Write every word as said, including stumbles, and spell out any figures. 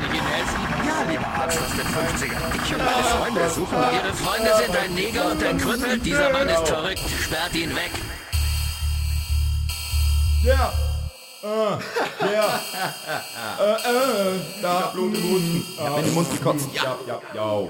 Kann ich Ihnen helfen? Ja, lieber Arzt aus den fünfzigern. Ich und meine Freunde suchen... Ihre Freunde sind ein Neger und ein Krüppel. Dieser Mann ist verrückt. Sperrt ihn weg. Ja. Äh, ja. äh, äh, da. Blut im Mund. Ich hab in den Mund gekotzt. Ja, ja, ja.